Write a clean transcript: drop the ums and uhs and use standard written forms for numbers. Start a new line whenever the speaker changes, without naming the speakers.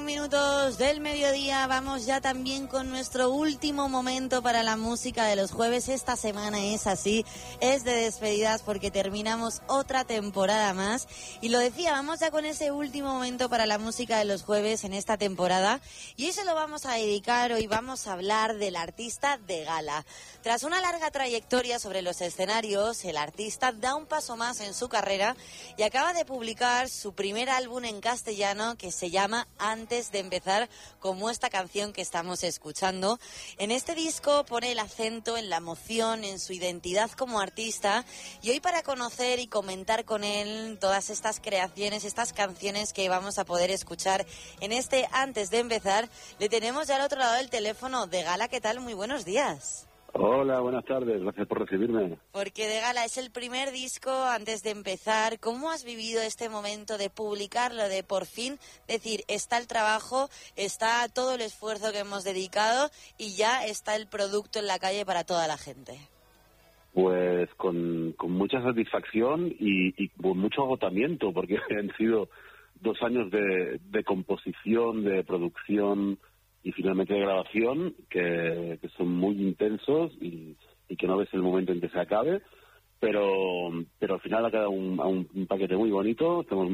minutos del mediodía, vamos ya también con nuestro último momento para la música de los jueves. Esta semana es así, es de despedidas porque terminamos otra temporada más. Y lo decía, vamos ya con ese último momento para la música de los jueves en esta temporada. Y hoy se lo vamos a dedicar, hoy vamos a hablar del artista de gala. Tras una larga trayectoria sobre los escenarios, el artista da un paso más en su carrera y acaba de publicar su primer álbum en castellano que se llama Antes de empezar, como esta canción que estamos escuchando. En este disco pone el acento en la emoción, en su identidad como artista, y hoy para conocer y comentar con él todas estas creaciones, estas canciones que vamos a poder escuchar en este Antes de empezar, le tenemos ya al otro lado del teléfono. De Gala, ¿qué tal? Muy buenos días.
Hola, buenas tardes, gracias por recibirme.
Porque De Gala es el primer disco Antes de empezar. ¿Cómo has vivido este momento de publicarlo, de por fin decir, está el trabajo, está todo el esfuerzo que hemos dedicado y ya está el producto en la calle para toda la gente?
Pues con mucha satisfacción y con mucho agotamiento, porque han sido 2 años de composición, de producción y finalmente de grabación que son muy intensos y que no ves el momento en que se acabe, pero al final ha quedado un paquete muy bonito. Estamos